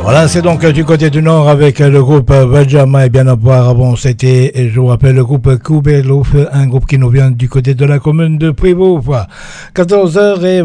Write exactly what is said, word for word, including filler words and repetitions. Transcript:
Voilà, c'est donc du côté du Nord avec le groupe Benjamin et bien auparavant c'était, je vous rappelle, le groupe Kubelouf, un groupe qui nous vient du côté de la commune de Prévost. quatorze heures